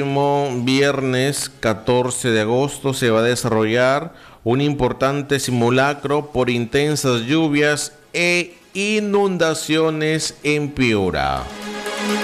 Viernes 14 de agosto se va a desarrollar un importante simulacro por intensas lluvias e inundaciones en Piura.